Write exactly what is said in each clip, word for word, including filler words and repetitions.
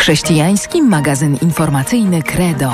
Chrześcijański magazyn informacyjny Credo.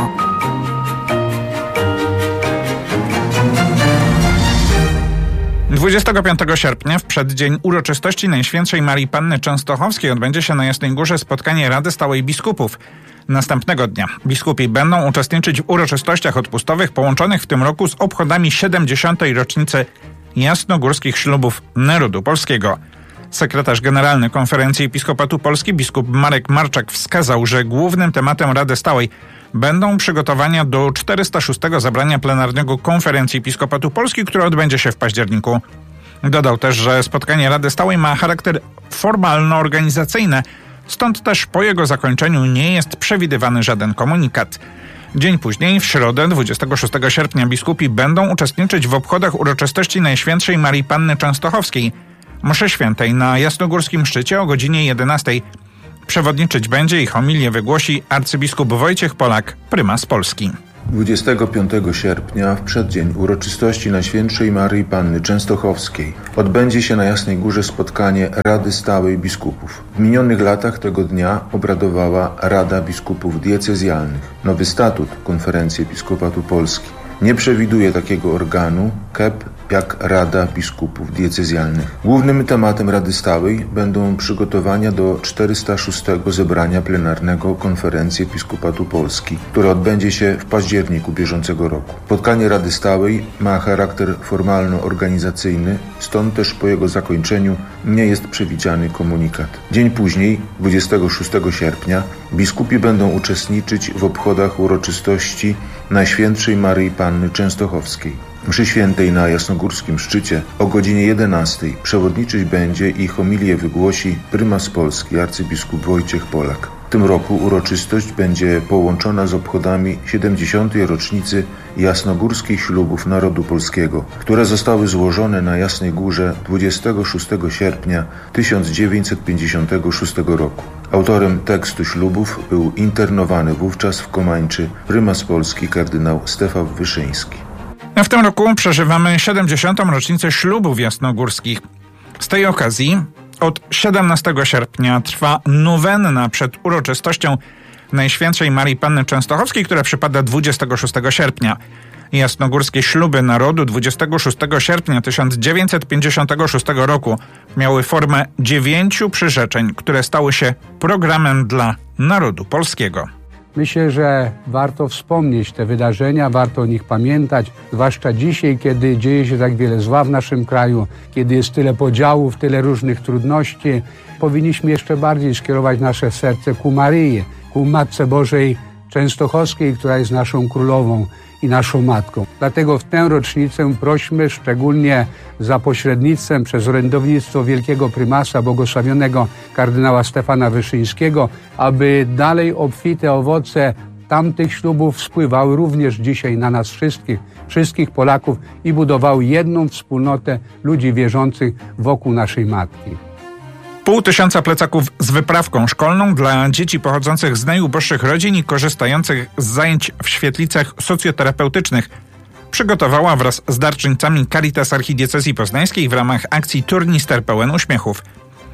dwudziestego piątego sierpnia, w przeddzień uroczystości Najświętszej Marii Panny Częstochowskiej, odbędzie się na Jasnej Górze spotkanie Rady Stałej Biskupów. Następnego dnia biskupi będą uczestniczyć w uroczystościach odpustowych połączonych w tym roku z obchodami siedemdziesiątej rocznicy jasnogórskich ślubów narodu polskiego. Sekretarz generalny Konferencji Episkopatu Polski biskup Marek Marczak wskazał, że głównym tematem Rady Stałej będą przygotowania do czterysta szóstego zebrania plenarnego Konferencji Episkopatu Polski, które odbędzie się w październiku. Dodał też, że spotkanie Rady Stałej ma charakter formalno-organizacyjny, stąd też po jego zakończeniu nie jest przewidywany żaden komunikat. Dzień później, w środę, dwudziestego szóstego sierpnia, biskupi będą uczestniczyć w obchodach uroczystości Najświętszej Marii Panny Częstochowskiej. Mszy świętej na Jasnogórskim Szczycie o godzinie jedenastej. Przewodniczyć będzie i homilię wygłosi arcybiskup Wojciech Polak, prymas Polski. dwudziestego piątego sierpnia, w przeddzień uroczystości Najświętszej Maryi Panny Częstochowskiej, odbędzie się na Jasnej Górze spotkanie Rady Stałej Biskupów. W minionych latach tego dnia obradowała Rada Biskupów Diecezjalnych. Nowy statut Konferencji Episkopatu Polski nie przewiduje takiego organu, K E P, jak Rada Biskupów Diecezjalnych. Głównym tematem Rady Stałej będą przygotowania do czterysta szóstego zebrania plenarnego Konferencji Episkopatu Polski, które odbędzie się w październiku bieżącego roku. Spotkanie Rady Stałej ma charakter formalno-organizacyjny, stąd też po jego zakończeniu nie jest przewidziany komunikat. Dzień później, dwudziestego szóstego sierpnia, biskupi będą uczestniczyć w obchodach uroczystości Najświętszej Maryi Panny Częstochowskiej. Mszy świętej na Jasnogórskim Szczycie o godzinie jedenastej przewodniczyć będzie i homilię wygłosi prymas Polski, arcybiskup Wojciech Polak. W tym roku uroczystość będzie połączona z obchodami siedemdziesiątej rocznicy jasnogórskich ślubów narodu polskiego, które zostały złożone na Jasnej Górze dwudziestego szóstego sierpnia tysiąc dziewięćset pięćdziesiątego szóstego roku. Autorem tekstu ślubów był internowany wówczas w Komańczy prymas Polski kardynał Stefan Wyszyński. W tym roku przeżywamy siedemdziesiątą rocznicę ślubów jasnogórskich. Z tej okazji od siedemnastego sierpnia trwa nowenna przed uroczystością Najświętszej Marii Panny Częstochowskiej, która przypada dwudziestego szóstego sierpnia. Jasnogórskie śluby narodu dwudziestego szóstego sierpnia tysiąc dziewięćset pięćdziesiątego szóstego roku miały formę dziewięciu przyrzeczeń, które stały się programem dla narodu polskiego. Myślę, że warto wspomnieć te wydarzenia, warto o nich pamiętać, zwłaszcza dzisiaj, kiedy dzieje się tak wiele zła w naszym kraju, kiedy jest tyle podziałów, tyle różnych trudności. Powinniśmy jeszcze bardziej skierować nasze serce ku Maryi, ku Matce Bożej Częstochowskiej, która jest naszą królową i naszą matką. Dlatego w tę rocznicę prośmy szczególnie za pośrednictwem przez orędownictwo wielkiego prymasa, błogosławionego kardynała Stefana Wyszyńskiego, aby dalej obfite owoce tamtych ślubów spływały również dzisiaj na nas wszystkich, wszystkich Polaków i budowały jedną wspólnotę ludzi wierzących wokół naszej Matki. Pół tysiąca plecaków z wyprawką szkolną dla dzieci pochodzących z najuboższych rodzin i korzystających z zajęć w świetlicach socjoterapeutycznych przygotowała wraz z darczyńcami Caritas Archidiecezji Poznańskiej w ramach akcji Turnister pełen uśmiechów.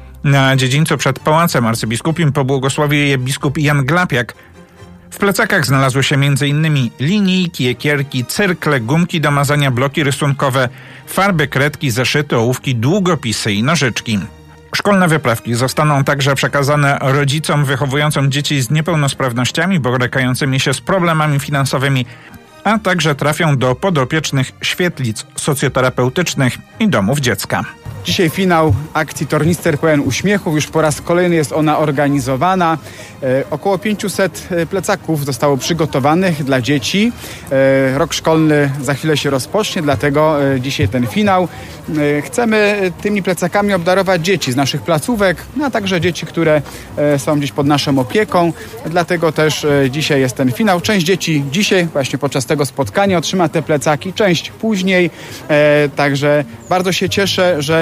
Na dziedzińcu przed Pałacem Arcybiskupim pobłogosławił je biskup Jan Glapiak. W plecakach znalazły się m.in. linijki, ekierki, cyrkle, gumki do mazania, bloki rysunkowe, farby, kredki, zeszyty, ołówki, długopisy i nożyczki. Szkolne wyprawki zostaną także przekazane rodzicom wychowującym dzieci z niepełnosprawnościami, borykającymi się z problemami finansowymi, a także trafią do podopiecznych świetlic socjoterapeutycznych i domów dziecka. Dzisiaj finał akcji Tornister pełen uśmiechów. Już po raz kolejny jest ona organizowana. E, około pięćset plecaków zostało przygotowanych dla dzieci. E, rok szkolny za chwilę się rozpocznie, dlatego e, dzisiaj ten finał. E, chcemy tymi plecakami obdarować dzieci z naszych placówek, no, a także dzieci, które e, są gdzieś pod naszą opieką. Dlatego też e, dzisiaj jest ten finał. Część dzieci dzisiaj, właśnie podczas tego spotkania, otrzyma te plecaki, część później. E, także bardzo się cieszę, że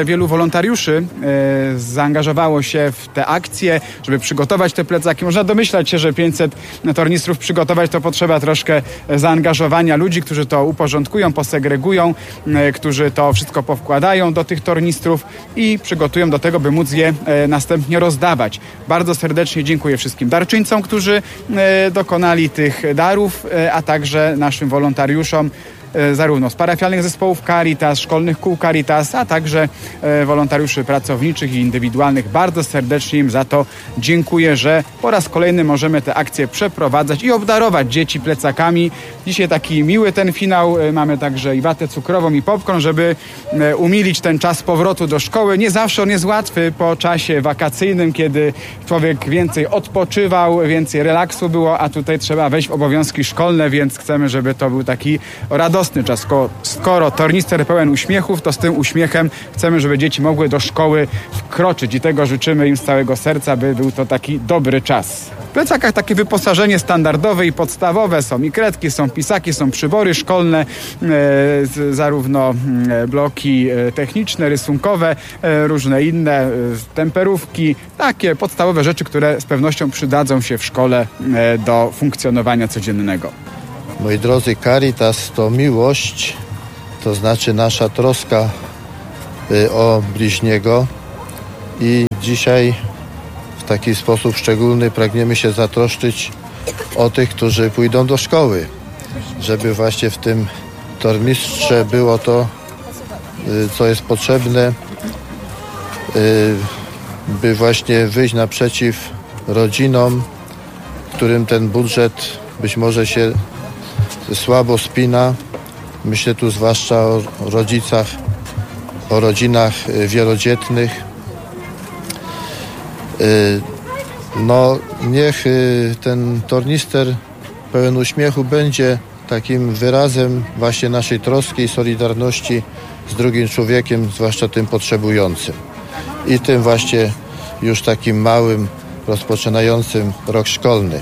wielu wolontariuszy e, zaangażowało się w te akcje, żeby przygotować te plecaki. Można domyślać się, że pięćset tornistrów przygotować to potrzeba troszkę zaangażowania ludzi, którzy to uporządkują, posegregują, e, którzy to wszystko powkładają do tych tornistrów i przygotują do tego, by móc je e, następnie rozdawać. Bardzo serdecznie dziękuję wszystkim darczyńcom, którzy e, dokonali tych darów, e, a także naszym wolontariuszom, zarówno z parafialnych zespołów Caritas, szkolnych kół Caritas, a także wolontariuszy pracowniczych i indywidualnych. Bardzo serdecznie im za to dziękuję, że po raz kolejny możemy te akcje przeprowadzać i obdarować dzieci plecakami. Dzisiaj taki miły ten finał. Mamy także i watę cukrową, i popcorn, żeby umilić ten czas powrotu do szkoły. Nie zawsze on jest łatwy po czasie wakacyjnym, kiedy człowiek więcej odpoczywał, więcej relaksu było, a tutaj trzeba wejść w obowiązki szkolne, więc chcemy, żeby to był taki radosny czas. Skoro, skoro tornister pełen uśmiechów, to z tym uśmiechem chcemy, żeby dzieci mogły do szkoły wkroczyć i tego życzymy im z całego serca, by był to taki dobry czas. W plecakach takie wyposażenie standardowe i podstawowe. Są i kredki, są pisaki, są przybory szkolne, e, zarówno e, bloki e, techniczne, rysunkowe, e, różne inne, e, temperówki. Takie podstawowe rzeczy, które z pewnością przydadzą się w szkole e, do funkcjonowania codziennego. Moi drodzy, Caritas to miłość, to znaczy nasza troska y, o bliźniego i dzisiaj w taki sposób szczególny pragniemy się zatroszczyć o tych, którzy pójdą do szkoły, żeby właśnie w tym tornistrze było to, y, co jest potrzebne, y, by właśnie wyjść naprzeciw rodzinom, którym ten budżet być może się słabo spina. Myślę tu zwłaszcza o rodzicach, o rodzinach wielodzietnych. No, niech ten tornister pełen uśmiechu będzie takim wyrazem właśnie naszej troski i solidarności z drugim człowiekiem, zwłaszcza tym potrzebującym. I tym właśnie już takim małym, rozpoczynającym rok szkolny.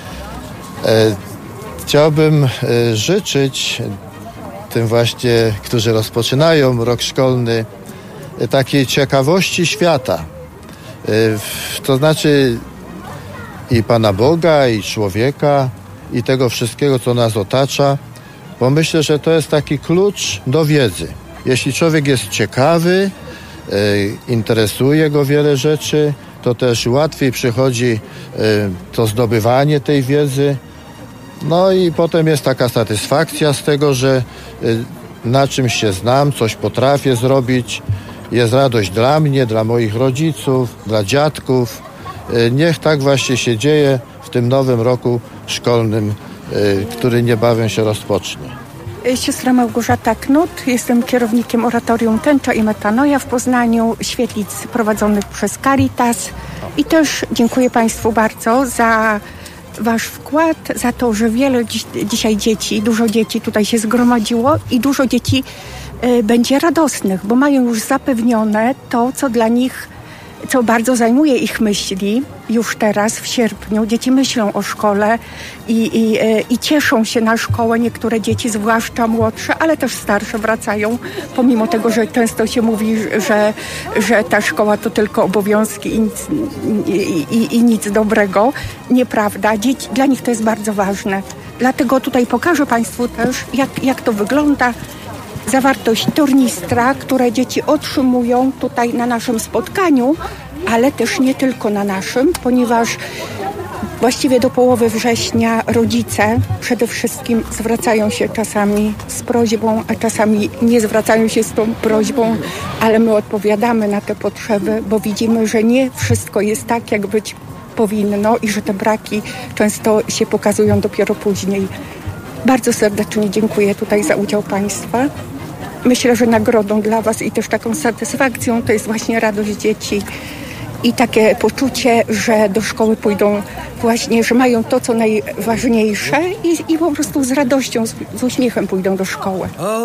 Chciałbym życzyć tym właśnie, którzy rozpoczynają rok szkolny, takiej ciekawości świata. To znaczy i Pana Boga, i człowieka, i tego wszystkiego, co nas otacza, bo myślę, że to jest taki klucz do wiedzy. Jeśli człowiek jest ciekawy, interesuje go wiele rzeczy, to też łatwiej przychodzi to zdobywanie tej wiedzy. No i potem jest taka satysfakcja z tego, że na czymś się znam, coś potrafię zrobić. Jest radość dla mnie, dla moich rodziców, dla dziadków. Niech tak właśnie się dzieje w tym nowym roku szkolnym, który niebawem się rozpocznie. Siostra Małgorzata Knut, jestem kierownikiem Oratorium Tęcza i Metanoja w Poznaniu, świetlic prowadzonych przez Caritas. I też dziękuję Państwu bardzo za Wasz wkład, za to, że wiele dziś, dzisiaj dzieci, dużo dzieci tutaj się zgromadziło i dużo dzieci y, będzie radosnych, bo mają już zapewnione to, co dla nich, co bardzo zajmuje ich myśli. Już teraz w sierpniu dzieci myślą o szkole i, i, y, i cieszą się na szkołę. Niektóre dzieci, zwłaszcza młodsze, ale też starsze wracają, pomimo tego, że często się mówi, że, że ta szkoła to tylko obowiązki i nic, i, i, i nic dobrego. Nieprawda. Dzieci, dla nich to jest bardzo ważne. Dlatego tutaj pokażę Państwu też, jak, jak to wygląda. Zawartość tornistra, które dzieci otrzymują tutaj na naszym spotkaniu, ale też nie tylko na naszym, ponieważ właściwie do połowy września rodzice przede wszystkim zwracają się czasami z prośbą, a czasami nie zwracają się z tą prośbą, ale my odpowiadamy na te potrzeby, bo widzimy, że nie wszystko jest tak, jak być powinno i że te braki często się pokazują dopiero później. Bardzo serdecznie dziękuję tutaj za udział Państwa. Myślę, że nagrodą dla Was i też taką satysfakcją to jest właśnie radość dzieci i takie poczucie, że do szkoły pójdą właśnie, że mają to, co najważniejsze i, i po prostu z radością, z, z uśmiechem pójdą do szkoły.